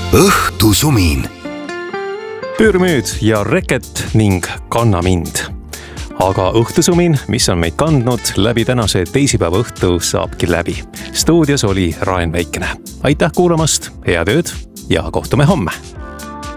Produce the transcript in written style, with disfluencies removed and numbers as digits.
õhtusumin. Pürmüüd ja Reket ning Kanna mind. Aga õhtusumin, mis on meid kandnud läbi tänase teisipäeva õhtu, saabki läbi. Stuudios oli Raen Väikene. Aitäh kuulamast, head ööd ja kohtume homme!